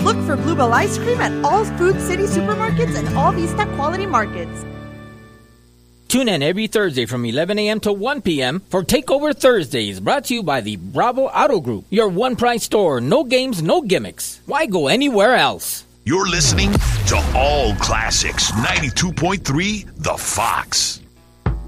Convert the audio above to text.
Look for Bluebell ice cream at all Food City supermarkets and all Vista quality markets. Tune in every Thursday from 11 a.m. to 1 p.m. for Takeover Thursdays, brought to you by the Bravo Auto Group, your one-price store, no games, no gimmicks. Why go anywhere else? You're listening to All Classics 92.3 The Fox.